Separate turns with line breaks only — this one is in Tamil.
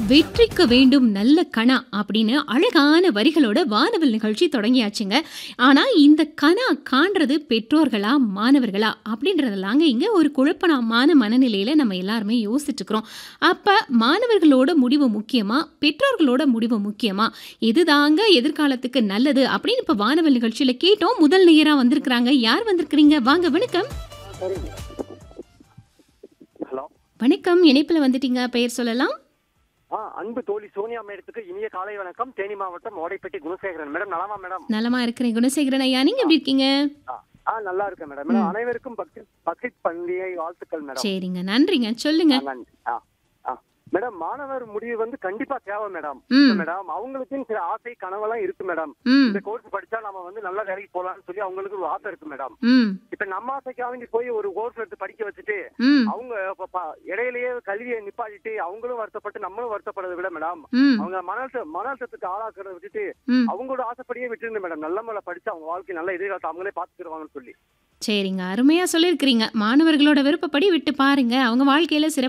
வெற்றிக்கு வேண்டும் நல்ல கணா அப்படின்னு அழகான வரிகளோட வானவில் நிகழ்ச்சி தொடங்கியாச்சுங்க. ஆனா இந்த கணா காண்றது பெற்றோர்களா மாணவர்களா அப்படின்றதெல்லாங்க இங்க ஒரு குழப்பமான மனநிலையில நம்ம எல்லாருமே யோசிச்சுட்டு இருக்கிறோம். அப்ப மாணவர்களோட முடிவு முக்கியமா பெற்றோர்களோட முடிவு முக்கியமா இதுதாங்க எதிர்காலத்துக்கு நல்லது அப்படின்னு இப்ப வானவில் நிகழ்ச்சியில கேட்டோம். முதல் நேயரா வந்திருக்கிறாங்க. யார் வந்திருக்கிறீங்க? வாங்க. வணக்கம்.
சரிங்க. ஹலோ.
வணக்கம். இணைப்புல வந்துட்டீங்க. பெயர் சொல்லலாம்.
அன்பு தோழி சோனியா மேடத்துக்கு இனிய காலை வணக்கம். தேனி மாவட்டம் ஓடைப்பட்டி குணசேகரன். மேடம் நலமா மேடம்?
நலமா இருக்கிறேன் குணசேகரன் ஐயா. நீங்க எப்படி இருக்கீங்க?
நல்லா இருக்கேன் மேடம். மேடம் அனைவருக்கும் பக்ரீத் பண்டிகை வாழ்த்துக்கள் மேடம்.
சரிங்க. நன்றிங்க. சொல்லுங்க.
நன்றி. மேடம் மாணவர் முடிவு வந்து கண்டிப்பா தேவை மேடம். மேடம் அவங்களுக்கும் சில ஆசை கனவெல்லாம் இருக்கு மேடம். இந்த கோர்ஸ் படிச்சா நம்ம வந்து நல்ல வேலைக்கு போலாம்னு சொல்லி அவங்களுக்கு ஒரு ஆசை இருக்கு மேடம். இப்ப நம்ம ஆசைக்காக போய் ஒரு கோர்ஸ் எடுத்து படிக்க வச்சுட்டு அவங்க இடையிலேயே கல்வியை நிப்பாட்டிட்டு அவங்களும் வருத்தப்பட்டு நம்மளும் வருத்தப்படுறதை விட மேடம் அவங்க மனசத்துக்கு ஆளாக்குறத விட்டுட்டு அவங்களோட ஆசைப்படியே விட்டுருந்து மேடம். நல்ல முறை படிச்சு அவங்க வாழ்க்கை நல்ல எதிர்காலத்தை அவங்களே பாத்துக்கிடுவாங்கன்னு சொல்லி.
சரிங்க. அருமையா சொல்லியிருக்கிறீங்க. மாணவர்களோட விருப்பப்படி விட்டு பாருங்க. அவங்க வாழ்க்கையில சிறப்பு